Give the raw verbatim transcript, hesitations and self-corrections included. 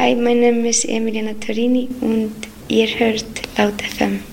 Hi, mein Name ist Emiliana Torini und ihr hört Laut F M.